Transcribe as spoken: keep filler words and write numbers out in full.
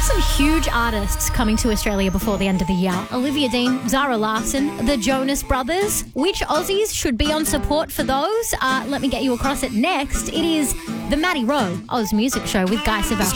Some huge artists coming to Australia before the end of the year. Olivia Dean, Zara Larsson, the Jonas Brothers. Which Aussies should be on support for those? Uh, let me get you across it next. It is the Matty Rowe Oz Music Show with Guy Sebastian.